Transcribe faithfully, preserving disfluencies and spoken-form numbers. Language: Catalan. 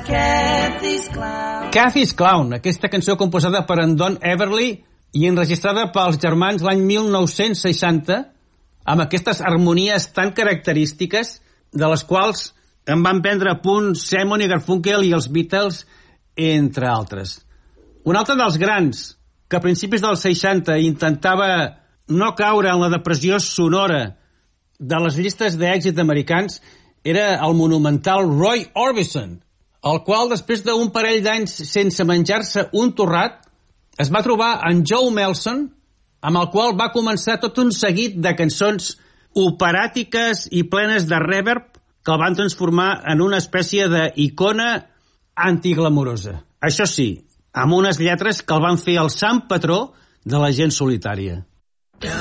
Cathy's Clown. Cathy's Clown, aquesta cançó composada per en Don Everly i enregistrada pels germans l'any mil nou-cents seixanta, amb aquestes harmonies tan característiques, de les quals en van prendre punts Simon i Garfunkel i els Beatles, entre altres. Un altre dels grans, que a principis dels seixanta intentava no caure en la depressió sonora de les llistes d'èxit americans, era el monumental Roy Orbison, el qual, després d'un parell d'anys sense menjar-se un torrat, es va trobar en Joe Melson, amb el qual va començar tot un seguit de cançons operàtiques i plenes de reverb que el van transformar en una espècie d'icona antiglamorosa. Això sí, amb unes lletres que el van fer el sant patró de la gent solitària.